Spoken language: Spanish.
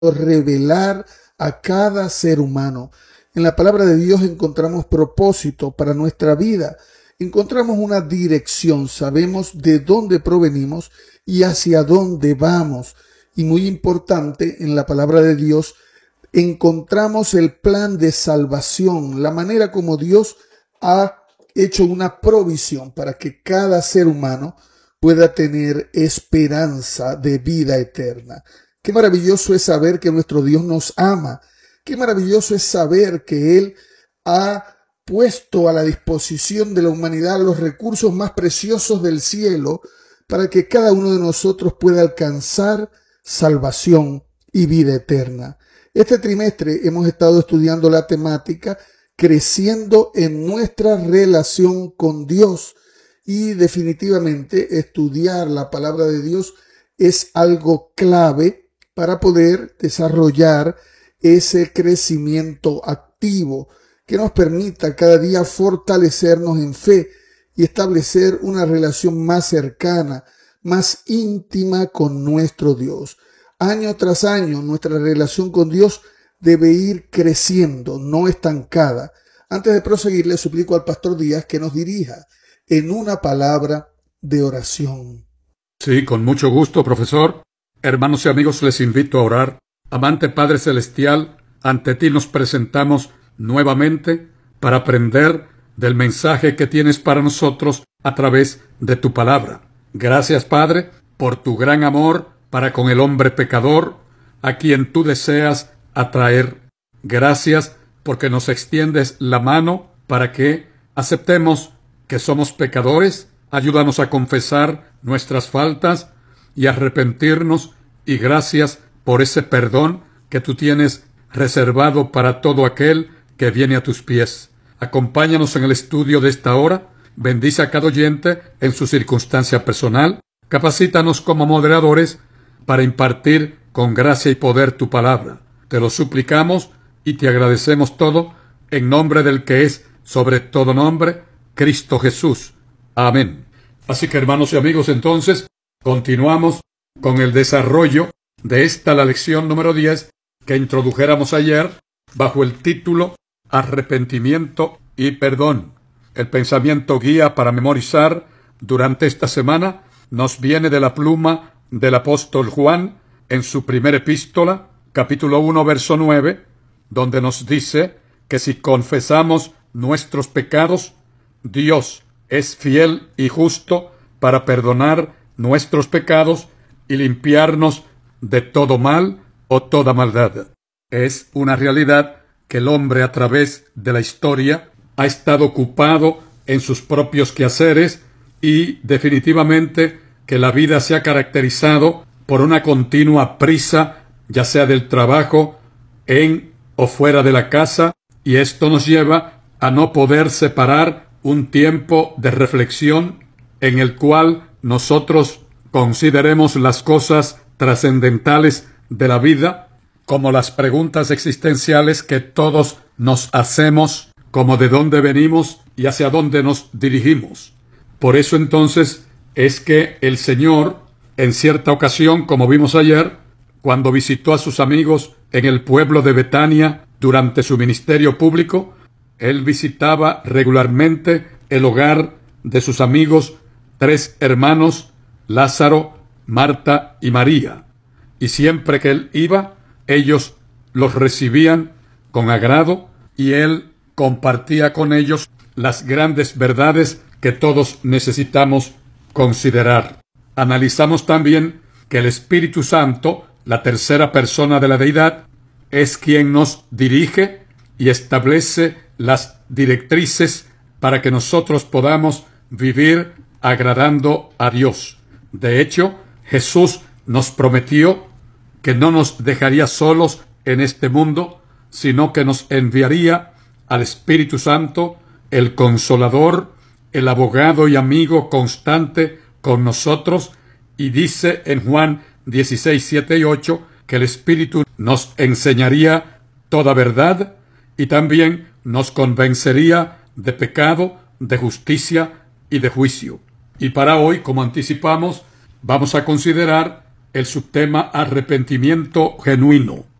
revelar a cada ser humano. En la palabra de Dios encontramos propósito para nuestra vida, encontramos una dirección, sabemos de dónde provenimos y hacia dónde vamos. Y muy importante, en la palabra de Dios encontramos el plan de salvación, la manera como Dios ha hecho una provisión para que cada ser humano pueda tener esperanza de vida eterna. Qué maravilloso es saber que nuestro Dios nos ama. Qué maravilloso es saber que Él ha puesto a la disposición de la humanidad los recursos más preciosos del cielo para que cada uno de nosotros pueda alcanzar salvación y vida eterna. Este trimestre hemos estado estudiando la temática creciendo en nuestra relación con Dios y definitivamente estudiar la palabra de Dios es algo clave para poder desarrollar ese crecimiento activo que nos permita cada día fortalecernos en fe y establecer una relación más cercana, más íntima con nuestro Dios. Año tras año, nuestra relación con Dios debe ir creciendo, no estancada. Antes de proseguir, le suplico al pastor Díaz que nos dirija en una palabra de oración. Sí, con mucho gusto, profesor. Hermanos y amigos, les invito a orar. Amante Padre Celestial, ante ti nos presentamos nuevamente para aprender del mensaje que tienes para nosotros a través de tu palabra. Gracias, Padre, por tu gran amor para con el hombre pecador, a quien tú deseas atraer. Gracias porque nos extiendes la mano para que aceptemos que somos pecadores. Ayúdanos a confesar nuestras faltas y arrepentirnos, y gracias por ese perdón que tú tienes reservado para todo aquel que viene a tus pies. Acompáñanos en el estudio de esta hora. Bendice a cada oyente en su circunstancia personal. Capacítanos como moderadores para impartir con gracia y poder tu palabra. Te lo suplicamos y te agradecemos todo en nombre del que es sobre todo nombre, Cristo Jesús. Amén. Así que, hermanos y amigos, entonces continuamos con el desarrollo de la lección número 10 que introdujéramos ayer bajo el título Arrepentimiento y Perdón. El pensamiento guía para memorizar durante esta semana nos viene de la pluma del apóstol Juan en su primera epístola, capítulo 1, verso 9, donde nos dice que si confesamos nuestros pecados, Dios es fiel y justo para perdonar nuestros pecados y limpiarnos de todo mal o toda maldad. Es una realidad que el hombre a través de la historia ha estado ocupado en sus propios quehaceres y definitivamente que la vida se ha caracterizado por una continua prisa, ya sea del trabajo, en o fuera de la casa, y esto nos lleva a no poder separar un tiempo de reflexión en el cual nosotros consideremos las cosas trascendentales de la vida, como las preguntas existenciales que todos nos hacemos, como de dónde venimos y hacia dónde nos dirigimos. Por eso entonces es que el Señor, en cierta ocasión, como vimos ayer, cuando visitó a sus amigos en el pueblo de Betania durante su ministerio público, Él visitaba regularmente el hogar de sus amigos, 3 hermanos, Lázaro, Marta y María. Y siempre que Él iba, ellos los recibían con agrado y Él compartía con ellos las grandes verdades que todos necesitamos considerar. Analizamos también que el Espíritu Santo, la tercera persona de la deidad, es quien nos dirige y establece las directrices para que nosotros podamos vivir agradando a Dios. De hecho, Jesús nos prometió que no nos dejaría solos en este mundo, sino que nos enviaría al Espíritu Santo, el Consolador, el abogado y amigo constante con nosotros, y dice en Juan 16, 7 y 8 que el Espíritu nos enseñaría toda verdad y también nos convencería de pecado, de justicia y de juicio. Y para hoy, como anticipamos, vamos a considerar el subtema arrepentimiento genuino.